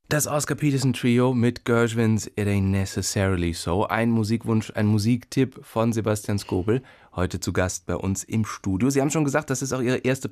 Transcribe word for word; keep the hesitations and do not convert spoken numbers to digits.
Das Oscar Peterson Trio mit Gershwins It Ain't Necessarily So. Ein Musikwunsch, ein Musiktipp von Sebastian Skobel. Heute zu Gast bei uns im Studio. Sie haben schon gesagt, das ist auch Ihre erste